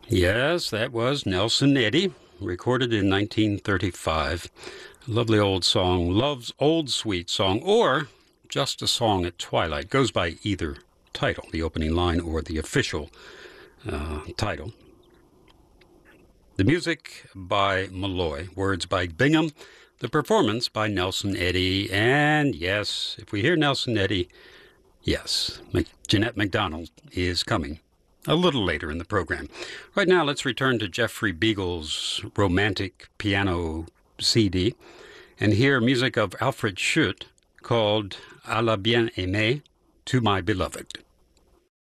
Yes, that was Nelson Eddy, recorded in 1935. A lovely old song, Love's Old Sweet Song, or Just a Song at Twilight. Goes by either title, the opening line or the official title. The music by Malloy, words by Bingham, the performance by Nelson Eddy, and yes, if we hear Nelson Eddy, yes, Jeanette MacDonald is coming a little later in the program. Right now, let's return to Jeffrey Beagle's romantic piano CD and hear music of Alfred Schutt called À la bien-aimée, To My Beloved.